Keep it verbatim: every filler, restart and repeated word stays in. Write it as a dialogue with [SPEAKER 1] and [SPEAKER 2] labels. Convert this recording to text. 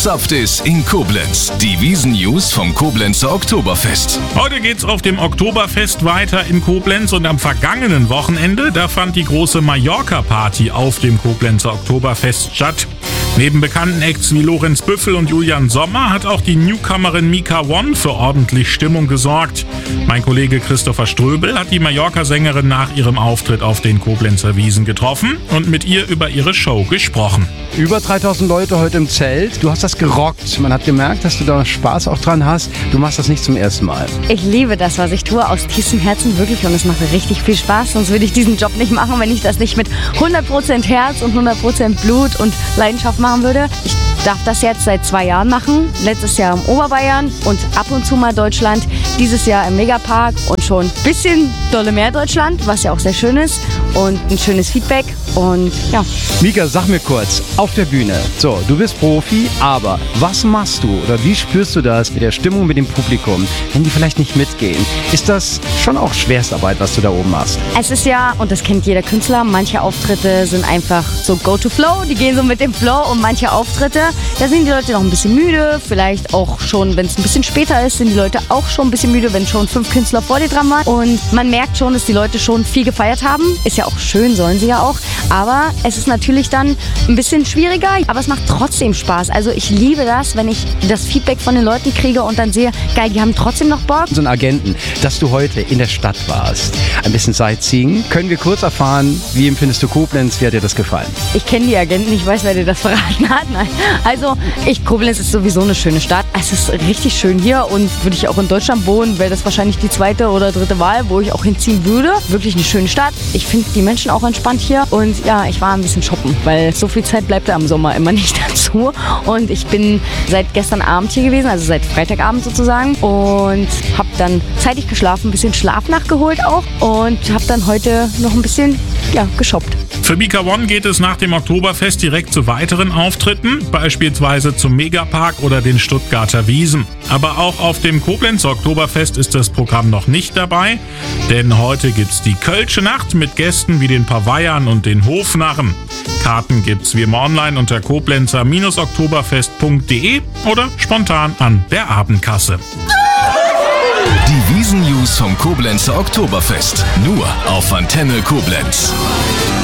[SPEAKER 1] gezapft ist in Koblenz. Die Wiesn-News vom Koblenzer Oktoberfest.
[SPEAKER 2] Heute geht's auf dem Oktoberfest weiter in Koblenz und am vergangenen Wochenende, da fand die große Mallorca-Party auf dem Koblenzer Oktoberfest statt. Neben bekannten Acts wie Lorenz Büffel und Julian Sommer hat auch die Newcomerin Mika One für ordentlich Stimmung gesorgt. Mein Kollege Christopher Ströbel hat die Mallorca-Sängerin nach ihrem Auftritt auf den Koblenzer Wiesn getroffen und mit ihr über ihre Show gesprochen.
[SPEAKER 3] Über dreitausend Leute heute im Zelt. Du hast das gerockt. Man hat gemerkt, dass du da Spaß auch dran hast. Du machst das nicht zum ersten Mal.
[SPEAKER 4] Ich liebe das, was ich tue, aus tiefstem Herzen wirklich, und es macht richtig viel Spaß. Sonst würde ich diesen Job nicht machen, wenn ich das nicht mit hundert Prozent Herz und hundert Prozent Blut und Leidenschaft machen würde. Ich darf das jetzt seit zwei Jahren machen. Letztes Jahr im Oberbayern und ab und zu mal Deutschland. Dieses Jahr im Megapark und schon ein bisschen dolle mehr Deutschland, was ja auch sehr schön ist. Und ein schönes Feedback. Und ja.
[SPEAKER 3] Mika, sag mir kurz, auf der Bühne, so, du bist Profi, aber was machst du oder wie spürst du das mit der Stimmung, mit dem Publikum, wenn die vielleicht nicht mitgehen? Ist das schon auch Schwerstarbeit, was du da oben machst?
[SPEAKER 4] Es ist ja, und das kennt jeder Künstler, manche Auftritte sind einfach so go to flow, die gehen so mit dem Flow, und manche Auftritte, da sind die Leute noch ein bisschen müde, vielleicht auch schon, wenn es ein bisschen später ist, sind die Leute auch schon ein bisschen müde, wenn schon fünf Künstler vor dir dran waren, und man merkt schon, dass die Leute schon viel gefeiert haben, ist ja auch schön, sollen sie ja auch, aber es ist natürlich dann ein bisschen schwieriger, aber es macht trotzdem Spaß. Also ich liebe das, wenn ich das Feedback von den Leuten kriege und dann sehe, geil, die haben trotzdem noch Bock.
[SPEAKER 3] So ein Agenten, dass du heute in der Stadt warst, ein bisschen Sightseeing. Können wir kurz erfahren, wie empfindest du Koblenz, wie hat dir das gefallen?
[SPEAKER 4] Ich kenne die Agenten, ich weiß, wer dir das verraten hat. Nein. Also ich, Koblenz ist sowieso eine schöne Stadt. Es ist richtig schön hier, und würde ich auch in Deutschland wohnen, wäre das wahrscheinlich die zweite oder dritte Wahl, wo ich auch hinziehen würde. Wirklich eine schöne Stadt. Ich finde die Menschen auch entspannt hier, und ja, ich war ein bisschen shoppen, weil so viel Zeit bleibt am Sommer immer nicht dazu. Und ich bin seit gestern Abend hier gewesen, also seit Freitagabend sozusagen, und habe dann zeitig geschlafen, ein bisschen Schlaf nachgeholt auch, und habe dann heute noch ein bisschen ja, geshoppt.
[SPEAKER 2] Für Mika One geht es nach dem Oktoberfest direkt zu weiteren Auftritten, beispielsweise zum Megapark oder den Stuttgarter Wiesn. Aber auch auf dem Koblenzer Oktoberfest ist das Programm noch nicht dabei, denn heute gibt's die Kölsche Nacht mit Gästen wie den Pavayern und den Hofnarren. Karten gibt's wie immer online unter koblenzer oktoberfest punkt de oder spontan an der Abendkasse.
[SPEAKER 1] Die Wiesn-News vom Koblenzer Oktoberfest. Nur auf Antenne Koblenz.